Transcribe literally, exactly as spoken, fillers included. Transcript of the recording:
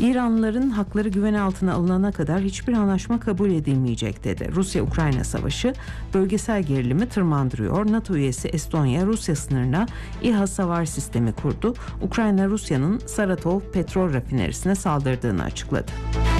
İranlıların hakları güven altına alınana kadar hiçbir anlaşma kabul edilmeyecek dedi. Rusya-Ukrayna savaşı bölgesel gerilimi tırmandırıyor. NATO üyesi Estonya Rusya sınırına İHA savar sistemi kurdu. Ukrayna Rusya'nın Saratov petrol rafinerisine saldırdığını açıkladı.